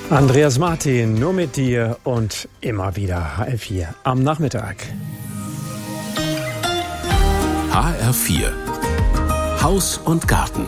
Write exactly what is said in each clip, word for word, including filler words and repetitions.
Andreas Martin, nur mit dir und immer wieder H R vier am Nachmittag. H R vier Haus und Garten.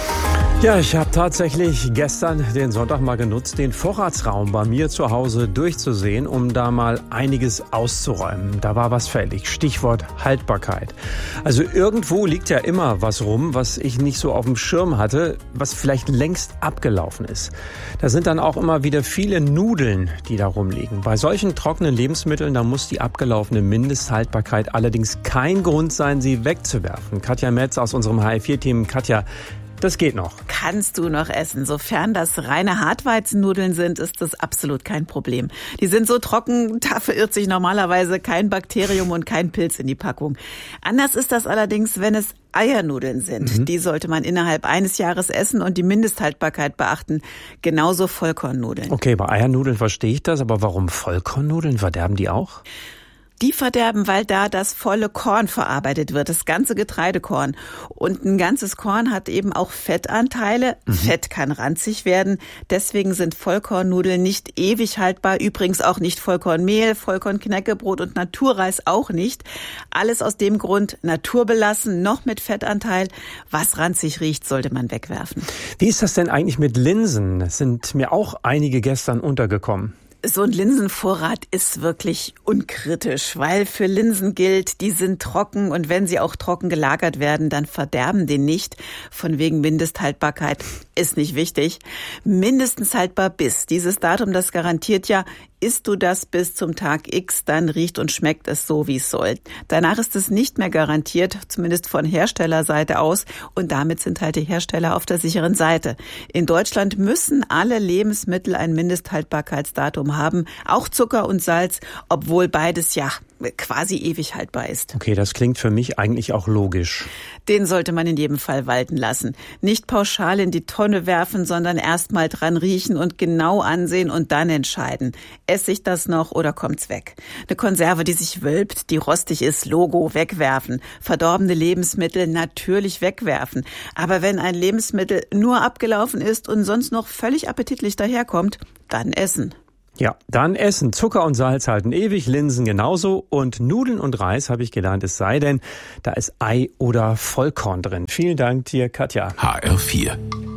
Ja, ich habe tatsächlich gestern den Sonntag mal genutzt, den Vorratsraum bei mir zu Hause durchzusehen, um da mal einiges auszuräumen. Da war was fällig. Stichwort Haltbarkeit. Also irgendwo liegt ja immer was rum, was ich nicht so auf dem Schirm hatte, was vielleicht längst abgelaufen ist. Da sind dann auch immer wieder viele Nudeln, die da rumliegen. Bei solchen trockenen Lebensmitteln, da muss die abgelaufene Mindesthaltbarkeit allerdings kein Grund sein, sie wegzuwerfen. Katja Metz aus unserem H R vier Team. Katja, das geht noch. Kannst du noch essen. Sofern das reine Hartweizennudeln sind, ist das absolut kein Problem. Die sind so trocken, da verirrt sich normalerweise kein Bakterium und kein Pilz in die Packung. Anders ist das allerdings, wenn es Eiernudeln sind. Mhm. Die sollte man innerhalb eines Jahres essen und die Mindesthaltbarkeit beachten. Genauso Vollkornnudeln. Okay, bei Eiernudeln verstehe ich das, aber warum Vollkornnudeln? Verderben die auch? Die verderben, weil da das volle Korn verarbeitet wird, das ganze Getreidekorn. Und ein ganzes Korn hat eben auch Fettanteile. Mhm. Fett kann ranzig werden. Deswegen sind Vollkornnudeln nicht ewig haltbar. Übrigens auch nicht Vollkornmehl, Vollkornknäckebrot und Naturreis auch nicht. Alles aus dem Grund naturbelassen, noch mit Fettanteil. Was ranzig riecht, sollte man wegwerfen. Wie ist das denn eigentlich mit Linsen? Es sind mir auch einige gestern untergekommen. So ein Linsenvorrat ist wirklich unkritisch, weil für Linsen gilt, die sind trocken und wenn sie auch trocken gelagert werden, dann verderben die nicht. Von wegen Mindesthaltbarkeit ist nicht wichtig. Mindestens haltbar bis. Dieses Datum, das garantiert ja, isst du das bis zum Tag X, dann riecht und schmeckt es so, wie es soll. Danach ist es nicht mehr garantiert, zumindest von Herstellerseite aus. Und damit sind halt die Hersteller auf der sicheren Seite. In Deutschland müssen alle Lebensmittel ein Mindesthaltbarkeitsdatum haben, auch Zucker und Salz, obwohl beides ja quasi ewig haltbar ist. Okay, das klingt für mich eigentlich auch logisch. Den sollte man in jedem Fall walten lassen. Nicht pauschal in die Tonne werfen, sondern erst mal dran riechen und genau ansehen und dann entscheiden. Esse ich das noch oder kommt's weg? Eine Konserve, die sich wölbt, die rostig ist, Logo, wegwerfen. Verdorbene Lebensmittel natürlich wegwerfen. Aber wenn ein Lebensmittel nur abgelaufen ist und sonst noch völlig appetitlich daherkommt, dann essen. Ja, dann essen. Zucker und Salz halten ewig, Linsen genauso. Und Nudeln und Reis, habe ich gelernt, es sei denn, da ist Ei oder Vollkorn drin. Vielen Dank dir, Katja. H R vier